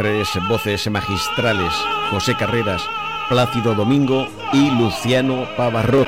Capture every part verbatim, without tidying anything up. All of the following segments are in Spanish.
tres voces magistrales: José Carreras, Plácido Domingo y Luciano Pavarotti.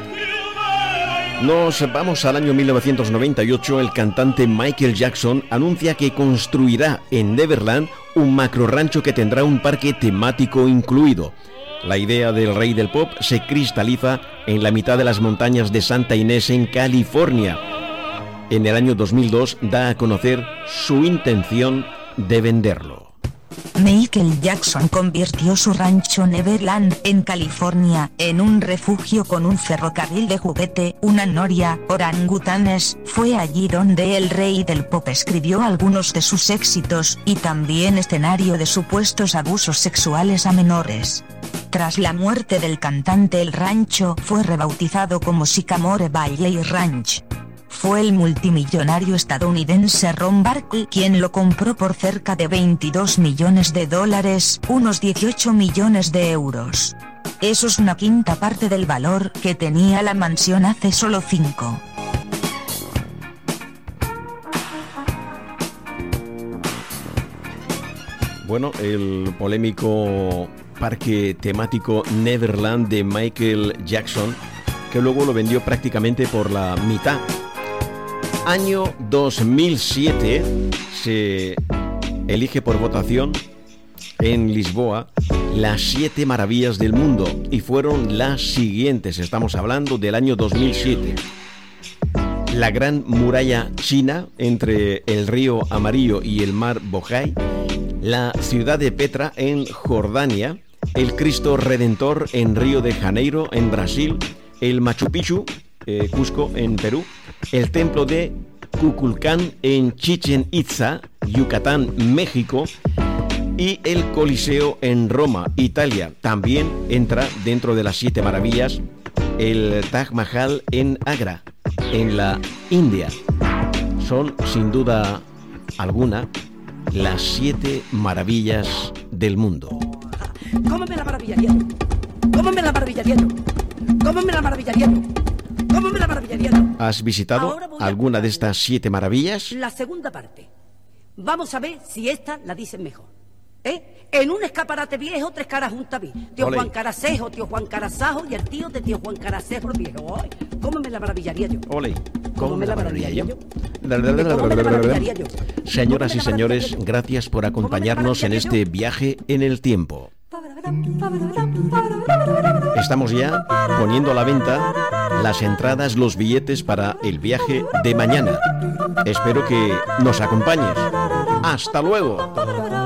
Nos vamos al año mil novecientos noventa y ocho. El cantante Michael Jackson anuncia que construirá en Neverland un macro rancho que tendrá un parque temático incluido. La idea del rey del pop se cristaliza en la mitad de las montañas de Santa Inés, en California. En el año dos mil dos da a conocer su intención de venderlo. Michael Jackson convirtió su rancho Neverland, en California, en un refugio con un ferrocarril de juguete, una noria, orangutanes. Fue allí donde el rey del pop escribió algunos de sus éxitos, y también escenario de supuestos abusos sexuales a menores. Tras la muerte del cantante, el rancho fue rebautizado como Sycamore Valley Ranch. Fue el multimillonario estadounidense Ron Barkley quien lo compró por cerca de veintidós millones de dólares, unos dieciocho millones de euros. Eso es una quinta parte del valor que tenía la mansión hace solo cinco. Bueno, el polémico parque temático Neverland de Michael Jackson, que luego lo vendió prácticamente por la mitad. Año dos mil siete, se elige por votación en Lisboa las siete maravillas del mundo, y fueron las siguientes. Estamos hablando del año dos mil siete. La Gran Muralla China entre el río Amarillo y el mar Bohai, la ciudad de Petra en Jordania, el Cristo Redentor en Río de Janeiro en Brasil, el Machu Picchu, eh, Cusco en Perú, el templo de Kukulcán en Chichén Itzá, Yucatán, México, y el Coliseo en Roma, Italia. También entra dentro de las siete maravillas el Taj Mahal en Agra, en la India. Son, sin duda alguna, las siete maravillas del mundo. ¿Cómo me la maravillaría? ¿Cómo me la maravillaría? ¿Cómo me la maravillaría? ¿Cómo me la maravillaría? ¿Has visitado alguna de estas siete maravillas? La segunda parte. Vamos a ver si esta la dicen mejor. ¿Eh? En un escaparate viejo, tres caras juntas vi. Tío Olé. Juan Caracejo, tío Juan Carazajo y el tío de tío Juan Caracejo el viejo. Ay, ¿cómo me la maravillaría yo? Ole, ¿Cómo me la maravillaría yo? Señoras y señores, gracias por acompañarnos en este viaje en el tiempo. Estamos ya poniendo a la venta las entradas, los billetes para el viaje de mañana. Espero que nos acompañes. ¡Hasta luego!